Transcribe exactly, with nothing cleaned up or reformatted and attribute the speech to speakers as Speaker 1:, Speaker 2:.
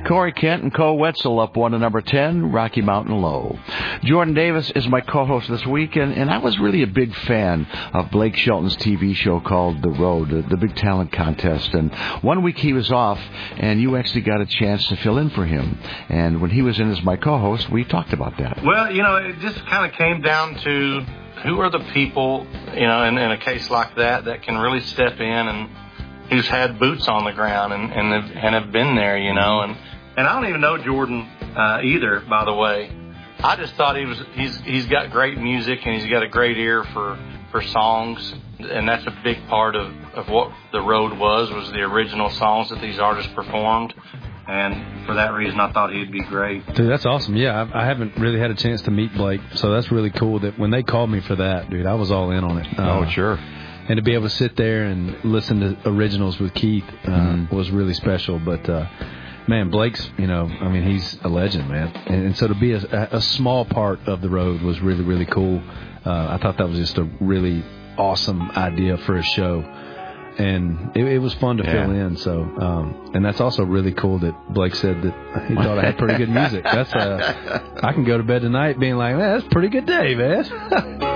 Speaker 1: Corey Kent and Cole Wetzel up one to number ten, Rocky Mountain Low. Jordan Davis is my co-host this week, and, and I was really a big fan of Blake Shelton's T V show called The Road, the, the Big Talent Contest. And one week he was off, and you actually got a chance to fill in for him. And when he was in as my co-host, we talked about that.
Speaker 2: Well, you know, it just kind of came down to who are the people, you know, in, in a case like that, that can really step in and who's had boots on the ground and, and, have, and have been there, you know. And, and I don't even know Jordan uh, either, by the way. I just thought he was he's he's got great music and he's got a great ear for, for songs. And that's a big part of, of what The Road was, was the original songs that these artists performed. And for that reason, I thought he'd be great.
Speaker 3: Dude, that's awesome. Yeah, I, I haven't really had a chance to meet Blake, so that's really cool that when they called me for that, dude, I was all in on it.
Speaker 1: Uh, oh, sure.
Speaker 3: And to be able to sit there and listen to originals with Keith uh, mm-hmm. was really special. But, uh, man, Blake's, you know, I mean, he's a legend, man. And, and so to be a, a small part of The Road was really, really cool. Uh, I thought that was just a really awesome idea for a show. And it, it was fun to yeah. fill in. So, um, and that's also really cool that Blake said that he thought I had pretty good music. That's uh, I can go to bed tonight being like, man, that's a pretty good day, man.